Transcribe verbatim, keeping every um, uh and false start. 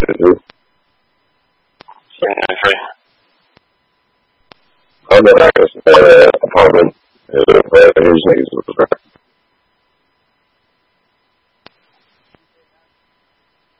too. I'm not like a uh, apartment. Uh, these niggas was right.